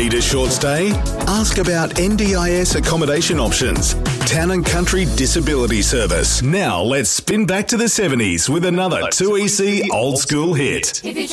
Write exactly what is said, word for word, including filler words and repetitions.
Need a short stay? Ask about N D I S accommodation options. Town and Country Disability Service. Now let's spin back to the seventies with another two E C old school hit. If you